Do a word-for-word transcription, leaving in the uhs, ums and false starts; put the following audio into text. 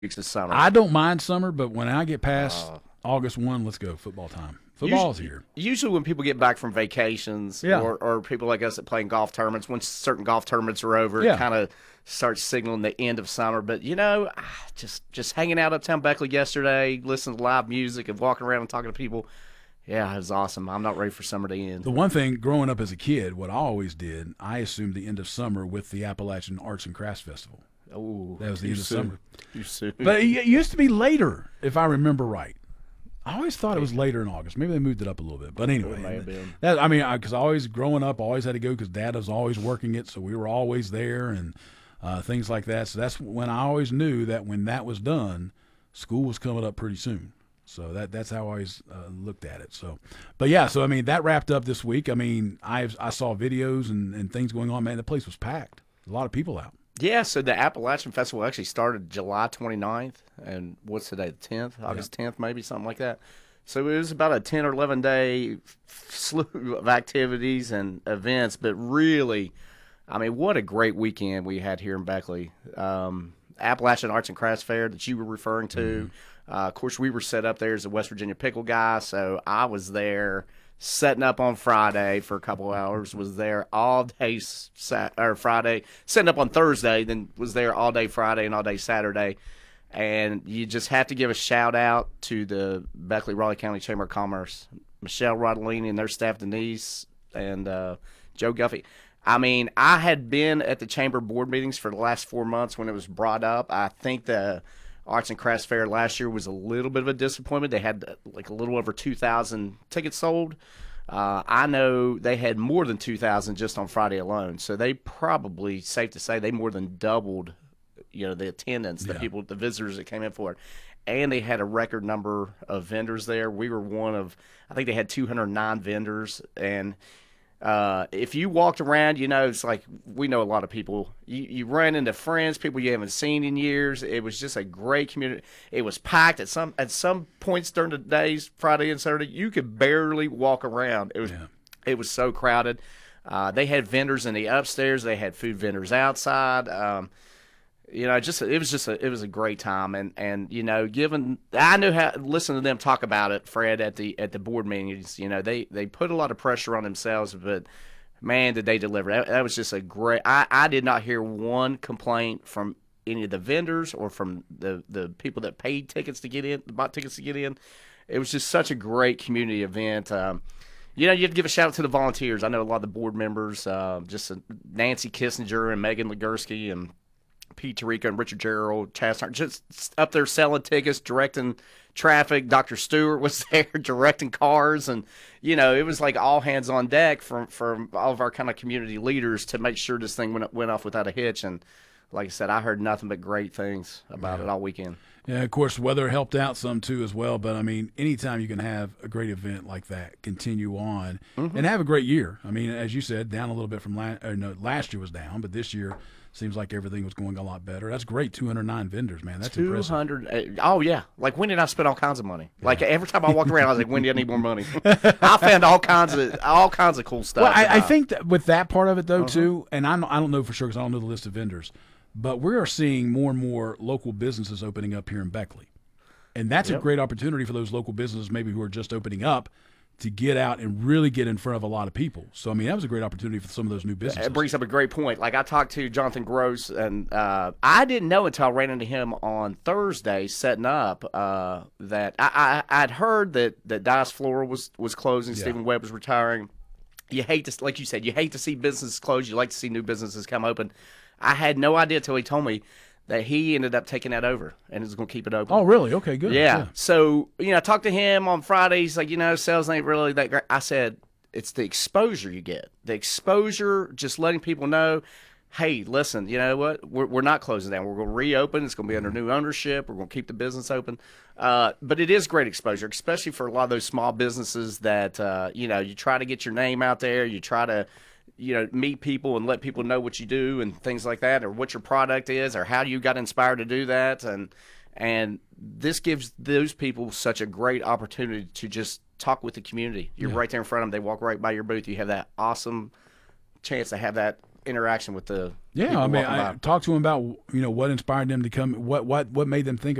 weeks of summer. I don't mind summer, but when I get past Uh, August first, let's go football time. Football's usually, here. Usually when people get back from vacations Yeah. or, or people like us that play in golf tournaments, when certain golf tournaments are over, Yeah. it kind of starts signaling the end of summer. But, you know, ah, just just hanging out uptown Beckley yesterday, listening to live music and walking around and talking to people, yeah, it was awesome. I'm not ready for summer to end. The one thing, growing up as a kid, what I always did, I assumed the end of summer with the Appalachian Arts and Crafts Festival. Oh, That was the too end of soon. summer. Too soon. But it used to be later, if I remember right. I always thought it was later in August. Maybe they moved it up a little bit. But anyway, It may have been. that, I mean, because I, always, growing up, I always had to go because Dad was always working it, so we were always there and uh, things like that. So that's when I always knew that when that was done, school was coming up pretty soon. So that that's how I always uh, looked at it. So, but yeah, so I mean, that wrapped up this week. I mean, I I saw videos and, and things going on. Man, the place was packed. A lot of people out. Yeah, so the Appalachian Festival actually started July twenty-ninth, and what's today, the tenth? August tenth, maybe, something like that. So it was about a ten or eleven day slew of activities and events, but really, I mean, what a great weekend we had here in Beckley. Um, Appalachian Arts and Crafts Fair that you were referring to. Mm-hmm. Uh, of course, we were set up there as a West Virginia pickle guy, so I was there setting up on Friday for a couple of hours, was there all day sat- or Friday, setting up on Thursday, then was there all day Friday and all day Saturday. And you just have to give a shout out to the Beckley Raleigh County Chamber of Commerce, Michelle Rodolini and their staff, Denise and uh, Joe Guffey. I mean, I had been at the chamber board meetings for the last four months when it was brought up. I think the Arts and Crafts Fair last year was a little bit of a disappointment. They had uh, like a little over two thousand tickets sold. Uh, I know they had more than two thousand just on Friday alone. So they probably, safe to say, they more than doubled, you know, the attendance, the Yeah. people, the visitors that came in for it. And they had a record number of vendors there. We were one of, I think they had two hundred nine vendors. And uh, if you walked around, you know, it's like we know a lot of people. You, you run into friends, people you haven't seen in years. It was just a great community. It was packed at some at some points during the days, Friday and Saturday. You could barely walk around. It was Yeah. it was so crowded. Uh, they had vendors in the upstairs. They had food vendors outside. Um, you know, just it was just a it was a great time, and, and you know, given I knew how listen to them talk about it, Fred, at the at the board meetings. You know, they they put a lot of pressure on themselves, but man, did they deliver! That, that was just a great. I, I did not hear one complaint from any of the vendors or from the the people that paid tickets to get in, bought tickets to get in. It was just such a great community event. Um, You know, you have to give a shout out to the volunteers. I know a lot of the board members, uh, just uh, Nancy Kissinger and Megan Legursky and Pete Tarica and Richard Gerald, Chas, just up there selling tickets, directing traffic. Doctor Stewart was there directing cars, and you know, it was like all hands on deck from from all of our kind of community leaders to make sure this thing went went off without a hitch. And like I said, I heard nothing but great things about Yeah. it all weekend. Yeah, of course, weather helped out some too as well. But I mean, anytime you can have a great event like that continue on Mm-hmm. and have a great year. I mean, as you said, down a little bit from last. Or no, last year was down, but this year seems like everything was going a lot better. That's great. two hundred nine vendors, man. That's Two impressive. hundred. Oh yeah, like when did I spend all kinds of money? Like every time I walked around, I was like, when do I need more money? I found all kinds of all kinds of cool stuff. Well, I, I about- think that with that part of it though Uh-huh. too, and I'm, I don't know for sure because I don't know the list of vendors, but we are seeing more and more local businesses opening up here in Beckley, and that's Yep. a great opportunity for those local businesses maybe who are just opening up to get out and really get in front of a lot of people. So I mean, that was a great opportunity for some of those new businesses. It brings up a great point. Like I talked to Jonathan Gross, and uh, I didn't know until I ran into him on Thursday setting up uh, that I, I I'd heard that that Dice Flora was was closing, Yeah. Stephen Webb was retiring. You hate to, like you said, you hate to see businesses close. You like to see new businesses come open. I had no idea until he told me that he ended up taking that over and is going to keep it open. Oh, really? Okay, good. Yeah. So, you know, I talked to him on Friday. He's like, you know, sales ain't really that great. I said, it's the exposure you get. The exposure, just letting people know, hey, listen, you know what? We're, we're not closing down. We're going to reopen. It's going to be under new ownership. We're going to keep the business open. Uh, but it is great exposure, especially for a lot of those small businesses that, uh, you know, you try to get your name out there. You try to, you know, meet people and let people know what you do and things like that, or what your product is, or how you got inspired to do that. And and this gives those people such a great opportunity to just talk with the community. You're Yeah. right there in front of them. They walk right by your booth. You have that awesome chance to have that interaction with the Yeah, people I mean, walking I by. talked to them about you know what inspired them to come, what what what made them think